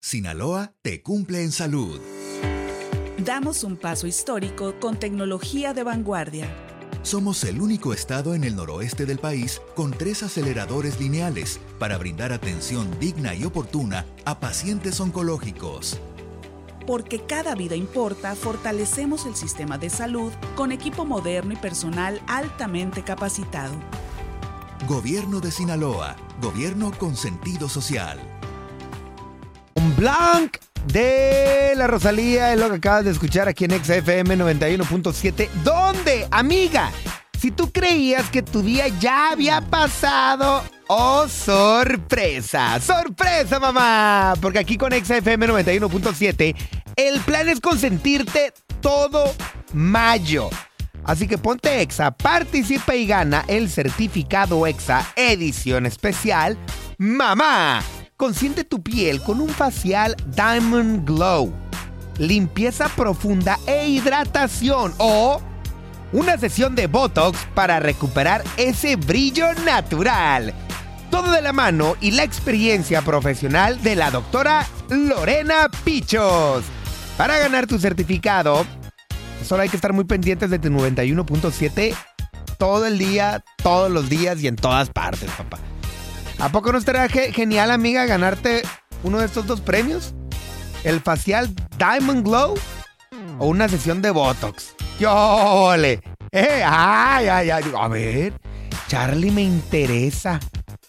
Sinaloa te cumple en salud. Damos un paso histórico con tecnología de vanguardia. Somos el único estado en el noroeste del país con 3 aceleradores lineales para brindar atención digna y oportuna a pacientes oncológicos. Porque cada vida importa, fortalecemos el sistema de salud con equipo moderno y personal altamente capacitado. Gobierno de Sinaloa. Gobierno con sentido social. Un Blanc de la Rosalía es lo que acabas de escuchar aquí en XFM 91.7. ¿Dónde, amiga? Si tú creías que tu día ya había pasado, ¡oh, sorpresa! ¡Sorpresa, mamá! Porque aquí con XFM 91.7 el plan es consentirte todo mayo. Así que ponte Exa, participa y gana el certificado Exa edición especial ¡Mamá! Consiente tu piel con un facial Diamond Glow, limpieza profunda e hidratación o una sesión de Botox para recuperar ese brillo natural. Todo de la mano y la experiencia profesional de la doctora Lorena Pichos. Para ganar tu certificado, solo hay que estar muy pendientes de tu 91.7 todo el día, todos los días y en todas partes, papá. ¿A poco no estaría genial, amiga, ganarte uno de estos 2 premios? ¿El facial Diamond Glow o una sesión de Botox? ¡Yole! ¡Ay! A ver, Charlie, me interesa.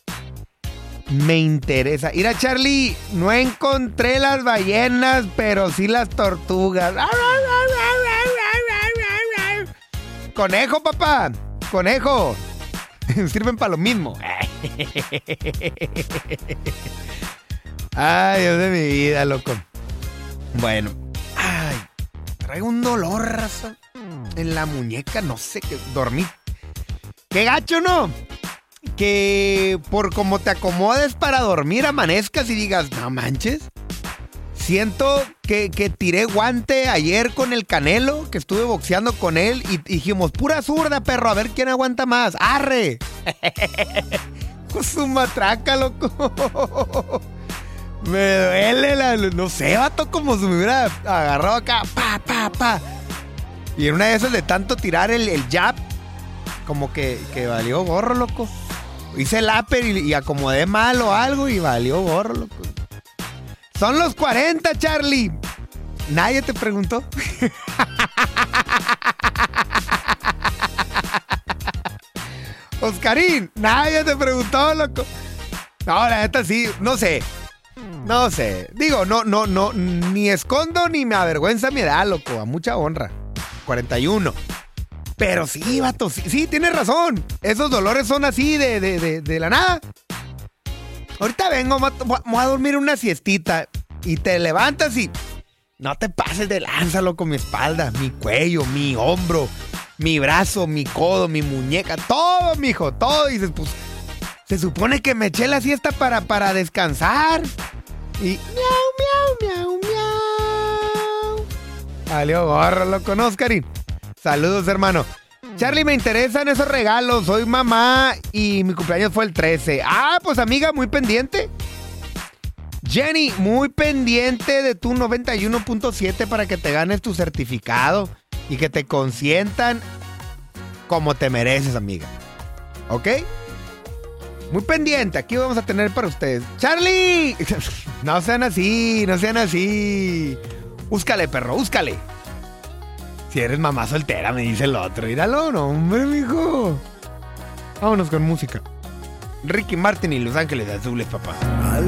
Mira, Charlie, no encontré las ballenas, pero sí las tortugas. ¡Conejo, papá! ¡Conejo! Sirven para lo mismo. Ay, Dios de mi vida, loco. Bueno, traigo un dolor, raza, en la muñeca, no sé, que dormí. ¡Qué gacho, no! Que por como te acomodes para dormir, amanezcas y digas, no manches. Siento que tiré guante ayer con el Canelo, que estuve boxeando con él y dijimos, pura zurda, perro, a ver quién aguanta más. ¡Arre! Con su matraca, loco. Me duele no sé, vato, como si me hubiera agarrado acá, pa. Y en una de esas de tanto tirar el jab, como que valió gorro, loco. Hice el upper y acomodé mal o algo y valió gorro, loco. Son los 40, Charlie. ¿Nadie te preguntó? Oscarín, nadie te preguntó, loco. No, la neta sí, no sé. Digo, no, ni escondo ni me avergüenza mi edad, loco. A mucha honra. 41. Pero sí, vato, sí, tienes razón. Esos dolores son así de la nada. Ahorita vengo, voy a dormir una siestita. Y te levantas y no te pases de lanza, loco. Mi espalda, mi cuello, mi hombro, mi brazo, mi codo, mi muñeca. Todo, mijo, todo. Y dices, pues, se supone que me eché la siesta para descansar. Y miau. Valió gorro, loco, ¿no, Oscarín? Saludos, hermano. Charlie, me interesan esos regalos. Soy mamá y mi cumpleaños fue el 13. Pues amiga, muy pendiente. Jenny, muy pendiente de tu 91.7 para que te ganes tu certificado y que te consientan como te mereces, amiga. ¿Ok? Muy pendiente, aquí vamos a tener para ustedes. ¡Charlie! No sean así. Búscale, perro, búscale. Si eres mamá soltera, me dice el otro. Míralo, no, hombre, mijo. Vámonos con música. Ricky Martin y Los Ángeles Azules, papá.